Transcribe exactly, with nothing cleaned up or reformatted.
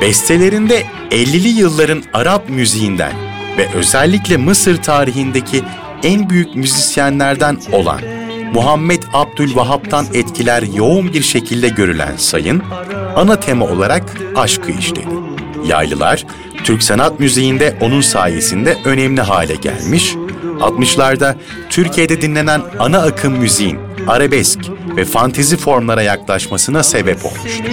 Bestelerinde ellili yılların Arap müziğinden ve özellikle Mısır tarihindeki en büyük müzisyenlerden olan Muhammed Abdülvahap'tan etkiler yoğun bir şekilde görülen Sayın, ana tema olarak aşkı işledi. Yaylılar, Türk sanat müziğinde onun sayesinde önemli hale gelmiş, altmışlarda Türkiye'de dinlenen ana akım müziğin arabesk ve fantezi formlara yaklaşmasına sebep olmuştu.